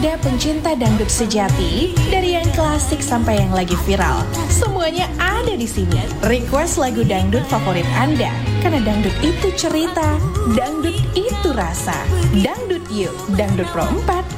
Anda pencinta dangdut sejati, dari yang klasik sampai yang lagi viral, semuanya ada di sini. Request lagu dangdut favorit Anda, karena dangdut itu cerita, dangdut itu rasa. Dangdut Yuk, Dangdut Pro 4